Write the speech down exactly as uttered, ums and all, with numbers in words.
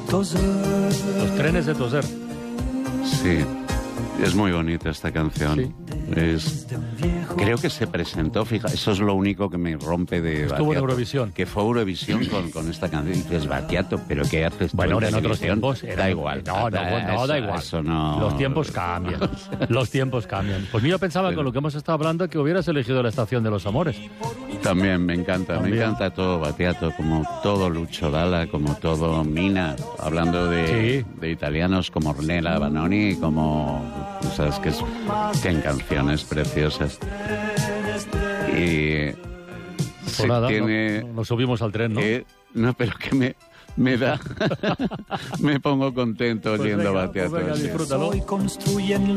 Los trenes de Toser. Sí, es muy bonita esta canción. Sí. Es, creo que se presentó, fija, eso es lo único que me rompe de Estuvo Battiato, en Eurovisión. que fue Eurovisión con, con esta canción. Y dices, Battiato, ¿pero qué haces tú Bueno, en en otros televisión? tiempos era- Da igual. No, no, Da- no, eso, da igual. Eso no... Los tiempos cambian. Los tiempos cambian. Pues yo pensaba con lo que hemos estado hablando que hubieras elegido La Estación de los Amores. También me encanta, También. me encanta todo Battiato, como todo Lucio Dalla, como todo Mina, hablando de, Sí. de italianos como Ornella Vanoni, como, sabes que es, tienen canciones preciosas. Y Pues se nada, tiene, no- nos subimos al tren, ¿no? eh, no, pero que me, me da, me pongo contento Pues oyendo venga, Battiato. pues venga, sí. disfrútalo.